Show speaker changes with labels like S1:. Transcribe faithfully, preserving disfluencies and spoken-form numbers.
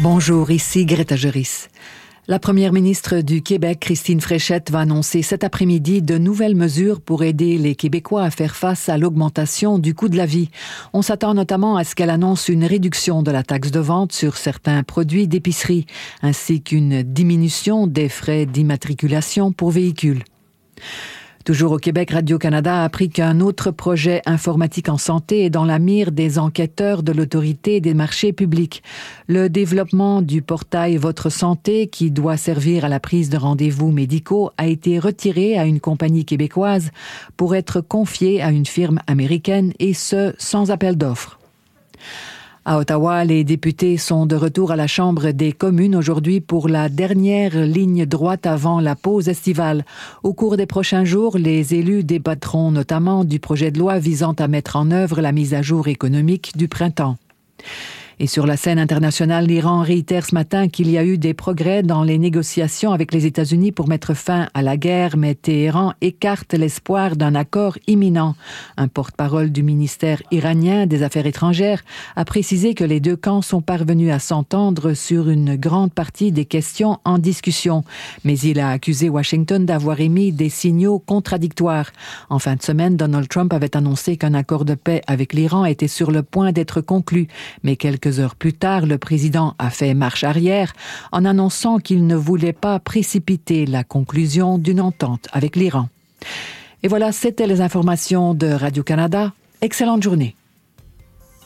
S1: Bonjour, ici Greta Geris. La première ministre du Québec, Christine Fréchette, va annoncer cet après-midi de nouvelles mesures pour aider les Québécois à faire face à l'augmentation du coût de la vie. On s'attend notamment à ce qu'elle annonce une réduction de la taxe de vente sur certains produits d'épicerie, ainsi qu'une diminution des frais d'immatriculation pour véhicules. Toujours au Québec, Radio-Canada a appris qu'un autre projet informatique en santé est dans la mire des enquêteurs de l'Autorité des marchés publics. Le développement du portail Votre Santé, qui doit servir à la prise de rendez-vous médicaux, a été retiré à une compagnie québécoise pour être confié à une firme américaine, et ce, sans appel d'offres. À Ottawa, les députés sont de retour à la Chambre des communes aujourd'hui pour la dernière ligne droite avant la pause estivale. Au cours des prochains jours, les élus débattront notamment du projet de loi visant à mettre en œuvre la mise à jour économique du printemps. Et sur la scène internationale, l'Iran réitère ce matin qu'il y a eu des progrès dans les négociations avec les États-Unis pour mettre fin à la guerre, mais Téhéran écarte l'espoir d'un accord imminent. Un porte-parole du ministère iranien des Affaires étrangères a précisé que les deux camps sont parvenus à s'entendre sur une grande partie des questions en discussion. Mais il a accusé Washington d'avoir émis des signaux contradictoires. En fin de semaine, Donald Trump avait annoncé qu'un accord de paix avec l'Iran était sur le point d'être conclu, mais quelques Quelques heures plus tard, le président a fait marche arrière en annonçant qu'il ne voulait pas précipiter la conclusion d'une entente avec l'Iran. Et voilà, c'était les informations de Radio-Canada. Excellente journée.